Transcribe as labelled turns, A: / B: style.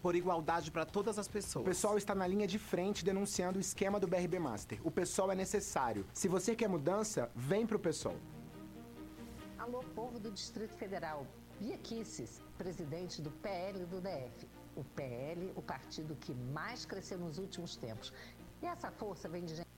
A: por igualdade para todas as pessoas.
B: O PSOL está na linha de frente denunciando o esquema do BRB Master. O PSOL é necessário. Se você quer mudança, vem pro PSOL.
C: Alô, povo do Distrito Federal. Bia Kicis, presidente do PL do DF. O PL, o partido que mais cresceu nos últimos tempos. E essa força vem de gente